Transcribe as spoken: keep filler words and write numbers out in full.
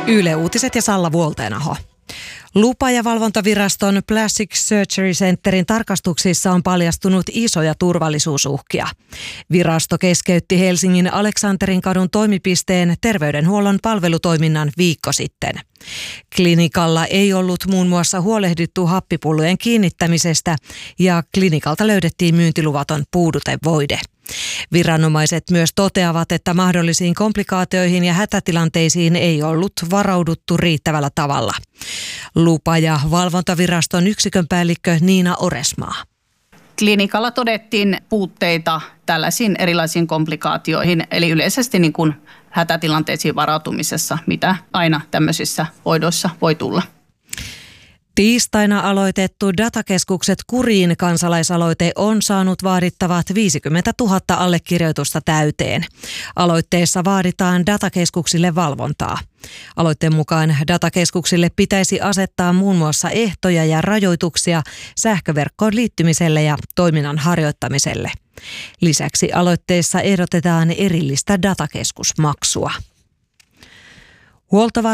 Yle Uutiset ja Salla Vuolteenaho. Lupa- ja valvontaviraston Plastic Surgery Centerin tarkastuksissa on paljastunut isoja turvallisuusuhkia. Virasto keskeytti Helsingin Aleksanterin kadun toimipisteen terveydenhuollon palvelutoiminnan viikko sitten. Klinikalla ei ollut muun muassa huolehdittu happipullojen kiinnittämisestä ja klinikalta löydettiin myyntiluvaton puudutevoide. Viranomaiset myös toteavat, että mahdollisiin komplikaatioihin ja hätätilanteisiin ei ollut varauduttu riittävällä tavalla. Lupa- ja valvontaviraston yksikön päällikkö Niina Oresmaa. Klinikalla todettiin puutteita tällaisiin erilaisiin komplikaatioihin, eli yleisesti niin kuin hätätilanteisiin varautumisessa, mitä aina tämmöisissä hoidoissa voi tulla. Tiistaina aloitettu Datakeskukset kuriin -kansalaisaloite on saanut vaadittavat viisikymmentätuhatta allekirjoitusta täyteen. Aloitteessa vaaditaan datakeskuksille valvontaa. Aloitteen mukaan datakeskuksille pitäisi asettaa muun muassa ehtoja ja rajoituksia sähköverkkoon liittymiselle ja toiminnan harjoittamiselle. Lisäksi aloitteessa ehdotetaan erillistä datakeskusmaksua. Huoltovarmuus